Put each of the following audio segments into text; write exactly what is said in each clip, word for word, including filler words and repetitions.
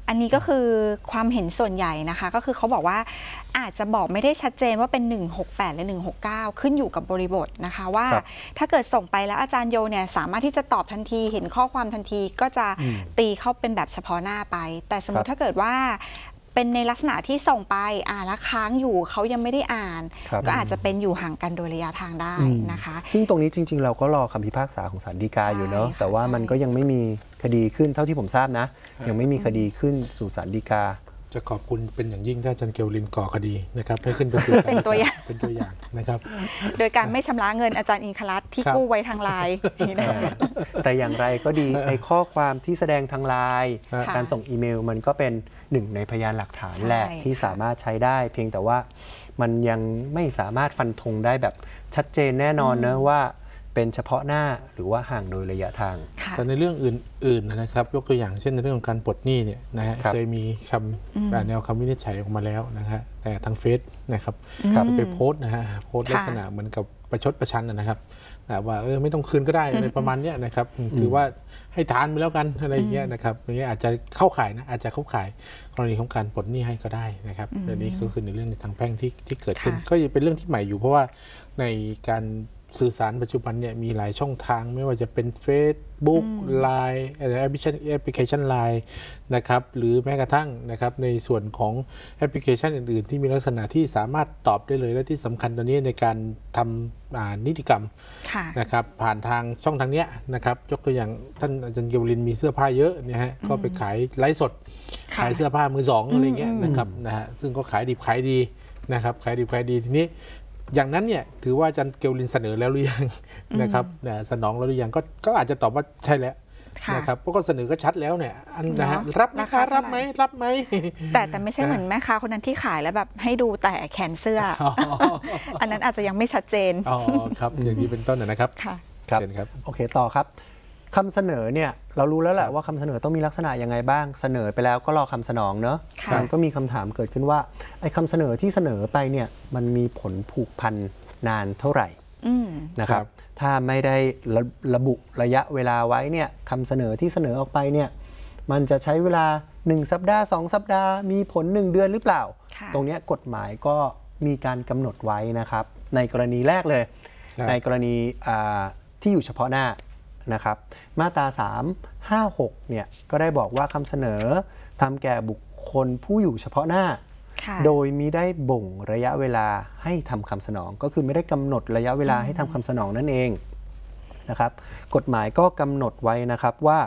อันนี้ก็คือความเห็นส่วนใหญ่นะคะก็คือเขาบอกว่าอาจจะบอกไม่ได้ชัดเจนว่าเป็นหนึ่งหกแปดหรือหนึ่งหกเก้าขึ้นอยู่กับบริบทนะคะว่าถ้าเกิดส่งไปแล้วอาจารย์โยเนี่ยสามารถที่จะตอบทันทีเห็นข้อความทันทีก็จะตีเข้าเป็นแบบเฉพาะหน้าไปแต่สมมติถ้าเกิดว่าเป็นในลักษณะที่ส่งไปอ่านแล้วค้างอยู่เขายังไม่ได้อ่านก็อาจจะเป็นอยู่ห่างกันโดยระยะทางได้นะคะซึ่งตรงนี้จริงๆเราก็รอคำพิพากษาของศาลฎีกาอยู่เนาะแต่ว่ามันก็ยังไม่มีคดีขึ้นเท่าที่ผมทราบนะยังไม่มีคดีขึ้นสู่ศาลฎีกาจะขอบคุณเป็นอย่างยิ่งถ้าอาจารย์เกลลินก่อคดีนะครับให้ขึ้นเป็นตัวอย่างเป็นตัวอย่างนะครับโดยการไม่ชำระเงินอาจารย์อิงคลัตที่กู้ไว้ทางไลน์แต่อย่างไรก็ดีในข้อความที่แสดงทางไลน์การส่งอีเมลมันก็เป็นหนึ่งในพยานหลักฐานแหละที่สามารถใช้ได้เพียงแต่ว่ามันยังไม่สามารถฟันธงได้แบบชัดเจนแน่นอนนะว่าเป็นเฉพาะหน้าหรือว่าห่างโดยระยะทางแต่ในเรื่องอื่นๆนะครับยกตัวอย่างเช่นในเรื่องของการปลดหนี้เนี่ยนะฮะเคยมีคำแนวคำวินิจฉัยออกมาแล้วนะฮะแต่ทางเฟซนะครับไปโพสต์นะฮะโพสต์ลักษณะเหมือนกับประชดประชันนะครับว่าเออไม่ต้องคืนก็ได้อะไรประมาณนี้นะครับถือว่าให้ทานไปแล้วกันอะไรอย่างเงี้ยนะครับอย่างเงี้ยอาจจะเข้าข่ายนะอาจจะเข้าข่ายกรณีของการปลดหนี้ให้ก็ได้นะครับอันนี้ก็คือในเรื่องในทางแพ่งที่ที่เกิดขึ้นก็ยังเป็นเรื่องที่ใหม่อยู่เพราะว่าในการสื่อสารปัจจุบันเนี่ยมีหลายช่องทางไม่ว่าจะเป็น Facebook ไลน์ แอปพลิเคชันแอปพลิเคชัน ไลน์ นะครับหรือแม้กระทั่งนะครับในส่วนของแอปพลิเคชันอื่นๆที่มีลักษณะที่สามารถตอบได้เลยและที่สำคัญตอนนี้ในการทำนิติกรรมนะครับผ่านทางช่องทางเนี้ยนะครับยกตัวอย่างท่านอาจารย์เกวลินมีเสื้อผ้าเยอะเนี่ยฮะก็ไปขายไลฟ์สดขายเสื้อผ้ามือสองอะไรเงี้ยนะครับนะฮะซึ่งก็ขายดิบขายดีนะครับขายดิบขายดีทีนี้อย่างนั้นเนี่ยถือว่าอาจารย์เกลลินเสนอแล้วหรือยังนะครับสนองแล้วหรือยังก็ก็อาจจะตอบว่าใช่แล้วนะครับเพราะก็เสนอก็ชัดแล้วเนี่ยอันนะฮะรับไหมคะรับไหมรับไหมแต่แต่ไม่ใช่เหมือนแม่ค้าคนนั้นที่ขายแล้วแบบให้ดูแต่แขนเสื้ออันนั้นอาจจะยังไม่ชัดเจนอ๋อครับอย่างนี้เป็นต้นนะครับค่ะครับโอเคต่อครับคำเสนอเนี่ยเรารู้แล้วแหละว่าคำเสนอต้องมีลักษณะยังไงบ้างเสนอไปแล้วก็รอคำสนองเนอะมันก็มีคำถามเกิดขึ้นว่าไอ้คำเสนอที่เสนอไปเนี่ยมันมีผลผูกพันนานเท่าไหร่นะครับถ้าไม่ได้ระระบุระยะเวลาไว้เนี่ยคำเสนอที่เสนอออกไปเนี่ยมันจะใช้เวลาหนึ่งสัปดาห์สองสัปดาห์มีผลหนึ่งเดือนหรือเปล่าตรงนี้กฎหมายก็มีการกำหนดไว้นะครับในกรณีแรกเลยในกรณีที่อยู่เฉพาะหน้านะครับมาตราสาม ห้า หกเนี่ยก็ได้บอกว่าคำเสนอทำแก่บุคคลผู้อยู่เฉพาะหน้าโดยมิได้บ่งระยะเวลาให้ทำคำสนองก็คือไม่ได้กำหนดระยะเวลาให้ทำคำสนองนั่นเองนะครับกฎหมายก็กำหนดไว้นะครับว่า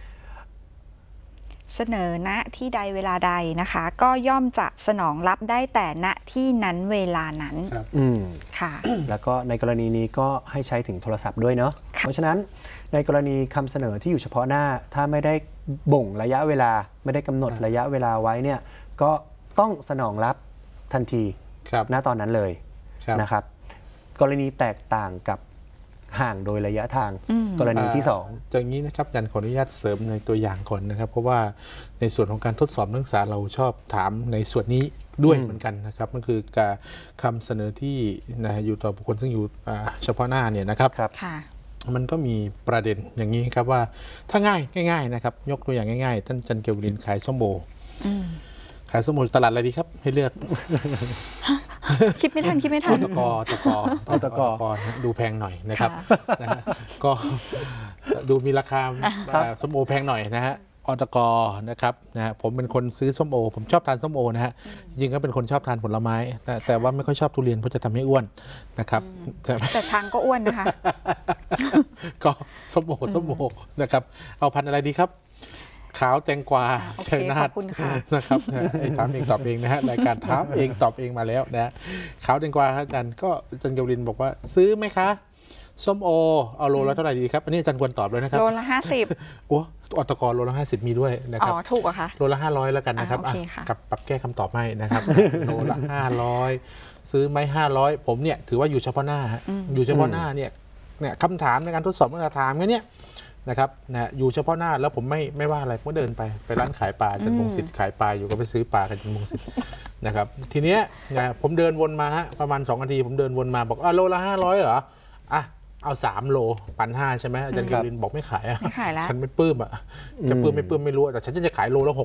เสนอณที่ใดเวลาใดนะคะก็ย่อมจะสนองรับได้แต่ณที่นั้นเวลานั้นอืมค่ะแล้วก็ในกรณีนี้ก็ให้ใช้ถึงโทรศัพท์ด้วยเนาะเพราะฉะนั้นในกรณีคำเสนอที่อยู่เฉพาะหน้าถ้าไม่ได้บ่งระยะเวลาไม่ได้กำหนดระยะเวลาไว้เนี่ยก็ต้องสนองรับทันทีณตอนนั้นเลยนะครับกรณีแตกต่างกับห่างโดยระยะทางกรณีที่สองอย่างนี้นะครับอาจารย์ขออนุญาตเสริมในตัวอย่างก่อนนะครับเพราะว่าในส่วนของการทดสอบนักศึกษาเราชอบถามในส่วนนี้ด้วยเหมือนกันนะครับนั่นคือการคำเสนอที่นะอยู่ต่อบุคคลซึ่งอยู่เฉพาะหน้าเนี่ยนะครับมันก็มีประเด็นอย่างนี้ครับว่าถ้าง่ายง่ายๆนะครับยกตัวอย่างง่ายๆท่านอาจารย์เกวลินขายส้มโอขายส้มโอตลาดอะไรดีครับให้เลือกคิดไม่ทันคิดไม่ทันตะกอตะกอตะกอดูแพงหน่อยนะครับก็ดูมีราคาส้มโอแพงหน่อยนะฮะอตกนะครับนะฮะผมเป็นคนซื้อส้มโอผมชอบทานส้มโอนะฮะจริงๆก็เป็นคนชอบทานผลไม้แต่แต่ว่าไม่ค่อยชอบทุเรียนเพราะจะทำให้อ้วนนะครับแต่ช้างก็อ้วนนะคะก็ส้มโอส้มโอนะครับเอาพันธุ์อะไรดีครับขาวแตงกวาชัยนาทนะครับถามเองตอบเองนะฮะรายการถามเองตอบเองมาแล้วนะขาวแตงกวาอาจารย์ก็อาจารย์เกวลินบอกว่าซื้อไหมคะส้มโอเอาโลละเท่าไหร่ดีครับอันนี้อาจารย์ควรตอบเลยนะครับโลละห้าสิบโอ้อตกโลละห้าสิบมีด้วยนะครับอ๋อถูกอะคะโลละห้าร้อยแล้วกันนะครับกับปรับแก้คำตอบให้นะครับโลละห้าร้อยซื้อไหมห้าร้อยผมเนี่ยถือว่าอยู่เฉพาะหน้าอยู่เฉพาะหน้าเนี่ยเนี่ยคำถามในการทดสอบมาตรฐานเนี่ยนะครับนะอยู่เฉพาะหน้าแล้วผมไม่ไม่ว่าอะไรผมก็เดินไปไปร้านขายปลาจันทร์มงสิทธิ์ขายปลาอยู่ก็ไปซื้อปลากันจันทร์มงสิทธิ์นะครับทีเนี้ยนะผมเดินวนมาฮะประมาณสองนาทีผมเดินวนมาบอกอ่ะโลละห้าร้อยเหรออ่ะเอาสามโลพันห้าใช่ไหมอาจารย์เกวลินบอกไม่ขายอ่ะฉันไม่ปลื้มอ่ะจะปลื้มไม่ปลื้มไม่รู้แต่ฉันจะขายโลละหก